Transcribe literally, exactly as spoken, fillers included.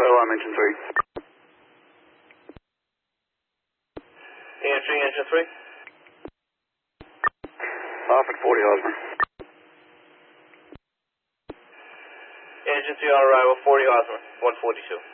alarm, engine three. Entering engine three. Off at forty, Hosmer. Engine three on arrival, forty Hosmer, one forty-two.